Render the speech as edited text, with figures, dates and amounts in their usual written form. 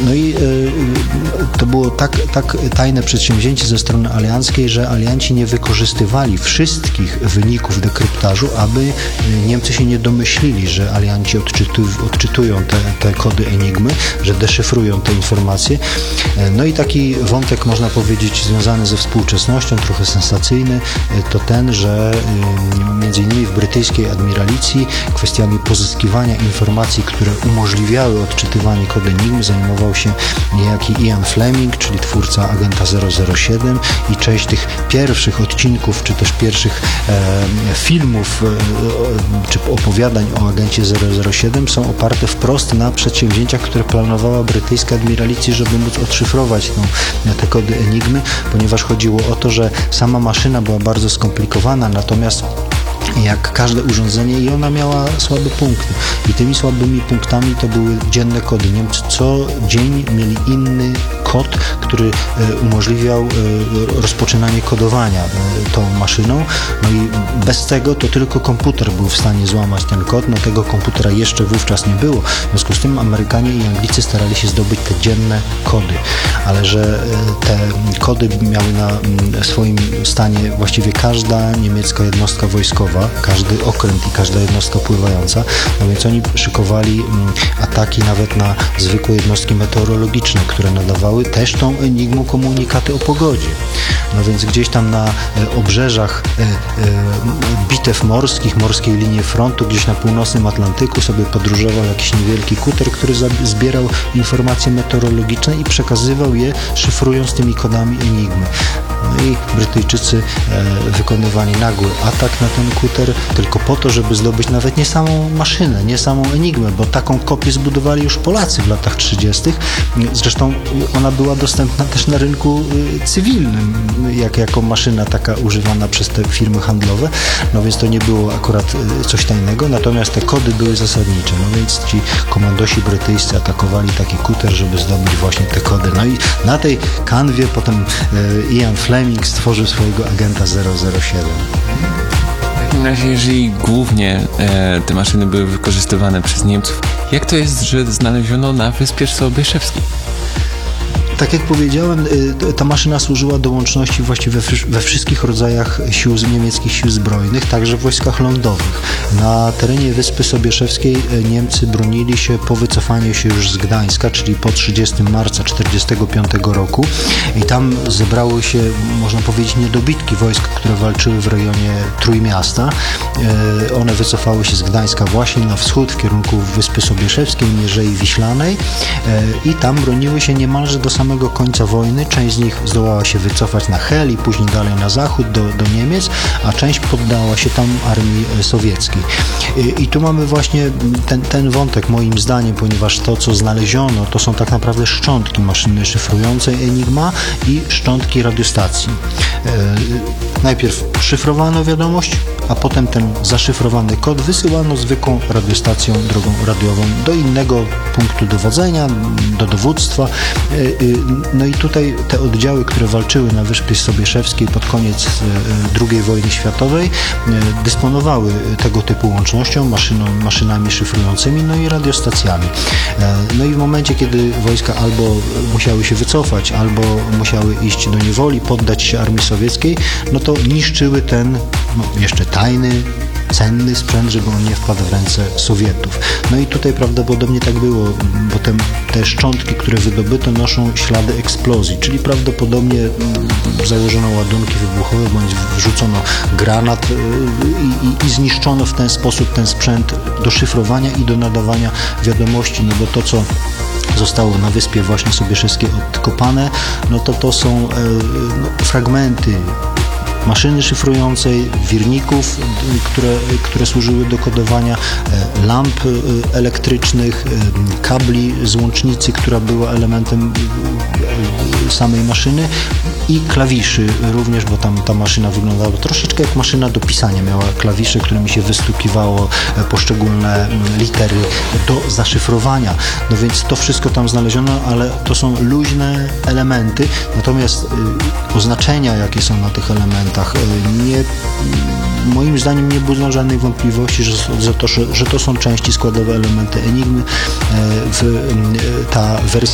No i to było tak tajne przedsięwzięcie ze strony alianckiej, że alianci nie wykorzystywali wszystkich wyników dekryptażu, aby Niemcy się nie domyślili, że alianci odczytują te kody Enigmy, że deszyfrują te informacje. No i taki wątek, można powiedzieć, związany ze współczesnością, trochę sensacyjny, to ten, że między innymi w brytyjskiej admiralicji kwestiami pozyskiwania informacji, które umożliwiały odczytywanie kodu Enigmy, zajmował się niejaki Ian Fleming, czyli twórca Agenta 007, i część tych pierwszych odcinków, czy też pierwszych filmów, czy opowiadań o agencie 007 są oparte wprost na przedsięwzięciach, które planowała brytyjska admiralicja, żeby móc odszyfrować te kody Enigmy, ponieważ chodziło o to, że sama maszyna była bardzo skomplikowana, natomiast jak każde urządzenie i ona miała słabe punkty. I tymi słabymi punktami to były dzienne kody. Niemcy co dzień mieli inny kod, który umożliwiał rozpoczynanie kodowania tą maszyną. No i bez tego to tylko komputer był w stanie złamać ten kod. No tego komputera jeszcze wówczas nie było. W związku z tym Amerykanie i Anglicy starali się zdobyć te dzienne kody. Ale że te kody miały na swoim stanie właściwie każda niemiecka jednostka wojskowa, każdy okręt i każda jednostka pływająca, no więc oni szykowali ataki nawet na zwykłe jednostki meteorologiczne, które nadawały też tą Enigmą komunikaty o pogodzie. No więc gdzieś tam na obrzeżach bitew morskich, morskiej linii frontu, gdzieś na północnym Atlantyku sobie podróżował jakiś niewielki kuter, który zbierał informacje meteorologiczne i przekazywał je, szyfrując tymi kodami Enigmy. No i Brytyjczycy wykonywali nagły atak na ten kuter tylko po to, żeby zdobyć nawet nie samą maszynę, nie samą Enigmę, bo taką kopię zbudowali już Polacy w latach 30. Zresztą ona była dostępna też na rynku cywilnym, jako maszyna taka używana przez te firmy handlowe, no więc to nie było akurat coś tajnego, natomiast te kody były zasadnicze, no więc ci komandosi brytyjscy atakowali taki kuter, żeby zdobyć właśnie te kody. No i na tej kanwie potem Ian Fleming stworzył swojego agenta 007. W takim razie, jeżeli głównie te maszyny były wykorzystywane przez Niemców, jak to jest, że znaleziono na Wyspie Sobieszewskiej? Tak jak powiedziałem, ta maszyna służyła do łączności właściwie we wszystkich rodzajach niemieckich sił zbrojnych, także w wojskach lądowych. Na terenie Wyspy Sobieszewskiej Niemcy bronili się po wycofaniu się już z Gdańska, czyli po 30 marca 1945 roku i tam zebrały się, można powiedzieć, niedobitki wojsk, które walczyły w rejonie Trójmiasta. One wycofały się z Gdańska właśnie na wschód w kierunku Wyspy Sobieszewskiej, Mierzei Wiślanej i tam broniły się niemalże do samego końca wojny. Część z nich zdołała się wycofać na Hel i później dalej na zachód do Niemiec, a część poddała się tam armii sowieckiej. I tu mamy właśnie ten wątek moim zdaniem, ponieważ to, co znaleziono, to są tak naprawdę szczątki maszyny szyfrującej Enigma i szczątki radiostacji. Najpierw szyfrowano wiadomość, a potem ten zaszyfrowany kod wysyłano zwykłą radiostacją drogą radiową do innego punktu dowodzenia, do dowództwa. No i tutaj te oddziały, które walczyły na Wyspie Sobieszewskiej pod koniec II wojny światowej, dysponowały tego typu łącznością, maszynami szyfrującymi, no i radiostacjami. No i w momencie, kiedy wojska albo musiały się wycofać, albo musiały iść do niewoli, poddać się armii sowieckiej, no to niszczyły ten jeszcze tajny, cenny sprzęt, żeby on nie wpadł w ręce Sowietów. No i tutaj prawdopodobnie tak było, bo te szczątki, które wydobyto, noszą ślady eksplozji, czyli prawdopodobnie założono ładunki wybuchowe, bądź wrzucono granat i zniszczono w ten sposób ten sprzęt do szyfrowania i do nadawania wiadomości, no bo to, co zostało na Wyspie właśnie Sobieszewskiej odkopane, no to są fragmenty maszyny szyfrującej, wirników, które służyły do kodowania, lamp elektrycznych, kabli z łącznicy, która była elementem samej maszyny, i klawiszy również, bo tam ta maszyna wyglądała troszeczkę jak maszyna do pisania. Miała klawisze, którymi się wystukiwało poszczególne litery do zaszyfrowania. No więc to wszystko tam znaleziono, ale to są luźne elementy, natomiast oznaczenia, jakie są na tych elementach, moim zdaniem nie budzą żadnej wątpliwości, że to są części składowe elementy Enigmy. Ta wersja